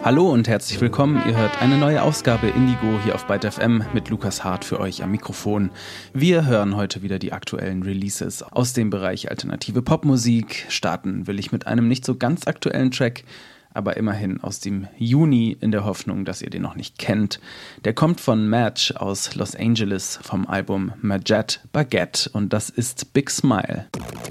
Hallo und herzlich willkommen. Ihr hört eine neue Ausgabe Indigo hier auf Byte FM mit Lukas Hart für euch am Mikrofon. Wir hören heute wieder die aktuellen Releases aus dem Bereich alternative Popmusik. Starten will ich mit einem nicht so ganz aktuellen Track, aber immerhin aus dem Juni, in der Hoffnung, dass ihr den noch nicht kennt. Der kommt von Match aus Los Angeles vom Album Majet Baguette und das ist Big Smile.